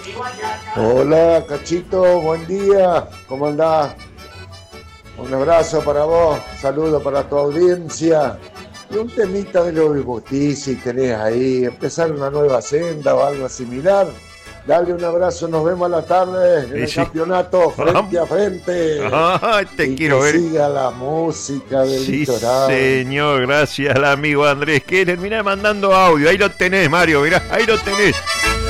Hola, Cachito, buen día. ¿Cómo andás? Un abrazo para vos, saludo para tu audiencia. Y un temita de los Botí, si tenés ahí, empezar una nueva senda o algo similar. Dale un abrazo, nos vemos a la tarde en el campeonato, frente a frente. Te y quiero que ver. siga la música del Sí, litoral. señor, gracias al amigo Andrés, que termina mandando audio. Ahí lo tenés, Mario, mirá, ahí lo tenés.